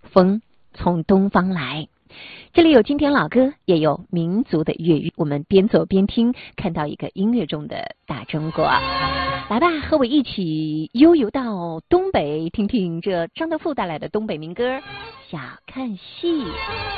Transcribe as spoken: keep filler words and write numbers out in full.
风从东方来。这里有经典老歌，也有民族的粤语，我们边走边听，看到一个音乐中的大中国。来吧，和我一起悠游到东北，听听这张德富带来的东北民歌《小看戏》。